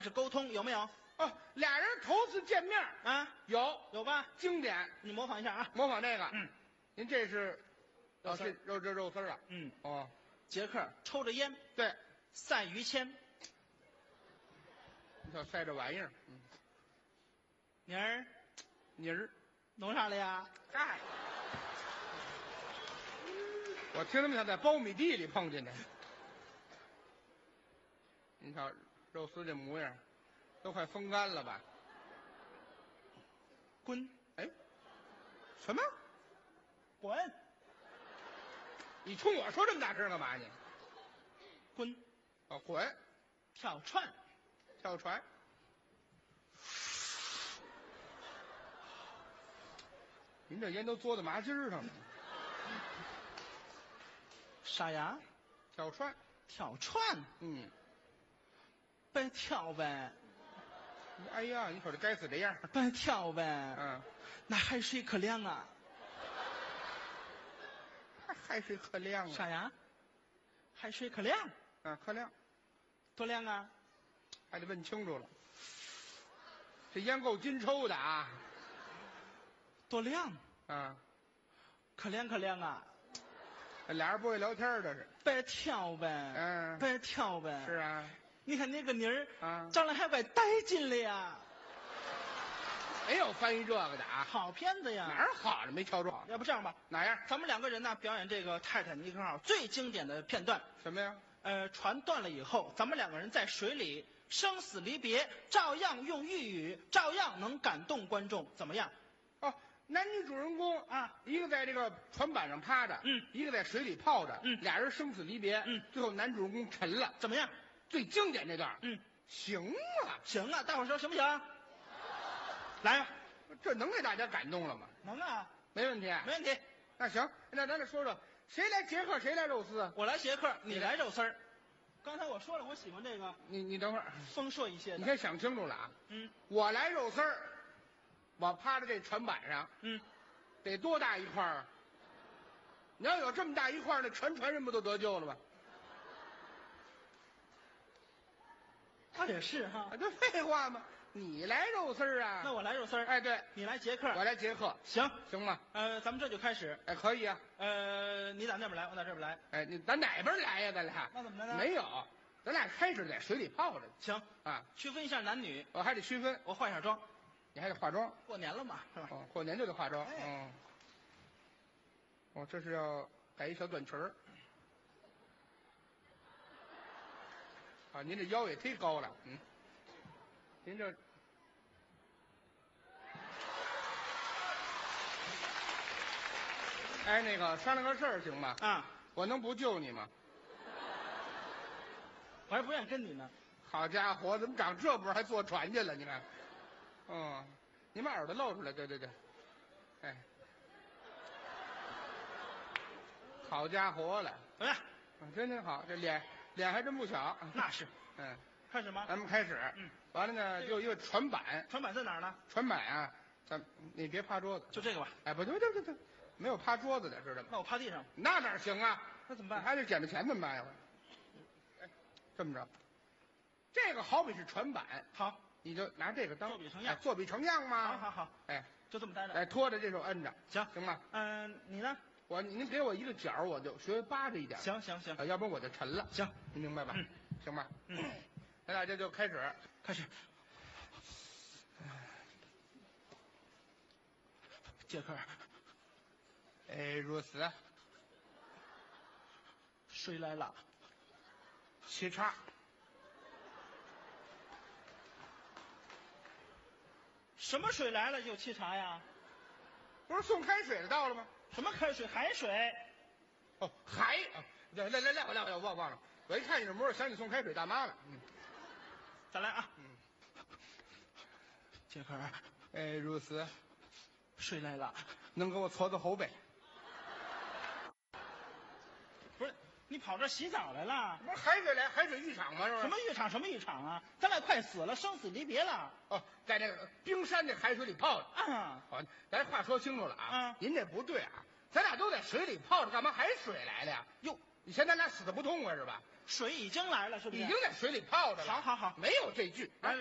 是沟通，有没有？ 哦，俩人头次见面啊，有吧？ 经典， 你模仿一下啊。 模仿这个。 嗯， 您这是肉丝儿肉丝儿啊。 嗯， 哦， 杰克抽着烟， 对， 赛于谦。 你瞧塞这玩意儿。 妮儿， 妮儿， 弄啥了呀？ 哎，我听他们像在苞米地里碰见的。您瞧肉丝这模样，都快风干了吧？ 滚！ 哎，什么？ 滚！ 你冲我说这么大声干嘛你？ 滚！ 哦，滚！ 跳串， 跳船。您这烟都嘬到麻筋儿上了。 傻丫， 跳船。 跳串，别跳呗， 哎呀，你瞅这该死这样。 别跳呗。那海水可凉啊。 海水可凉啊。 傻丫，海水可凉。 可凉。 多凉啊？ 还得问清楚了。这烟够金抽的啊。 多凉。可凉可凉啊。 俩人不会聊天的是。 别跳呗。别跳呗。 是啊。 你看那个妮儿长得还怪带劲了呀。 没有翻译这个的啊。 好片子呀。 哪儿好了没瞧着？ 要不这样吧， 哪样？ 咱们两个人呢表演这个泰坦尼克号最经典的片段。 什么呀？ 船断了以后，咱们两个人在水里生死离别，照样用粤语，照样能感动观众，怎么样？ 哦，男女主人公啊， 一个在这个船板上趴着，一个在水里泡着，俩人生死离别，最后男主人公沉了， 怎么样？ 最经典这段，行啊， 行啊，大伙说行不行？来呀， 这能给大家感动了吗？ 能啊， 没问题， 没问题。 那行，那咱俩说说，谁来杰克，谁来肉丝？ 我来杰克，你来肉丝儿。刚才我说了，我喜欢这个。 你等会儿， 丰硕一些的。 你先想清楚了啊。我来肉丝儿，我趴在这船板上，得多大一块啊？你要有这么大一块，那全船人不都得救了吧？ 他也是哈， 这废话吗？你来肉丝儿啊？ 那我来肉丝儿。 哎，对， 你来杰克， 我来杰克， 行吗？ 咱们这就开始。 哎，可以啊。 你打那边来，我打这边来。 哎，咱哪边来呀？咱俩那怎么着呢？ 没有，咱俩开始在水里泡着。 行啊， 区分一下男女。 我还得区分， 我化一下妆。 你还得化妆。 过年了嘛，是吧？ 过年就得化妆。 哎这是要改一小短裙儿。啊，您这腰也忒高了，您这，哎，那个商量个事儿行吗？我能不救你吗？ 我还不愿意跟你呢。 好家伙，怎么长这波还坐船去了？你看，你把耳朵露出来，对，哎，好家伙了， 怎么样？ 真好，这脸还真不小。 那是，开始吗？ 咱们开始。完了呢，就一个船板。 船板在哪儿呢？ 船板啊，你别趴桌子， 就这个吧。 哎，不对，没有趴桌子的，知道吗？ 那我趴地上。 那哪行啊？ 那怎么办？ 还得捡着钱怎么办呀？哎，这么着，这个好比是船板， 好， 你就拿这个当作比成样， 作比成样吗？ 好， 哎， 就这么待着。 哎，拖着这手摁着，行吧？ 你呢？ 您给我一个角，我就学扒着一点。 行， 要不然我就沉了。 行， 您明白吧？行吧？咱俩这就开始。 杰克， 如此。 水来了， 沏茶。 什么水来了就沏茶呀？ 不是送开水的到了吗？ 什么开水？海水。 海。来，我忘了。我一看你这模样，想起送开水大妈了。 再来啊。杰克， 如此。 水来了， 能给我搓搓后背？ 不是，你跑这洗澡来了？ 不是海水来，海水浴场吗？是不是？ 什么浴场啊？咱俩快死了，生死离别了。 在这个冰山这海水里泡着。好，咱话说清楚了啊。您这不对啊，咱俩都在水里泡着，干嘛海水来了呀？哟，你嫌咱俩死的不痛快是吧？ 水已经来了，是不是？ 已经在水里泡着了。 好好好， 没有这句。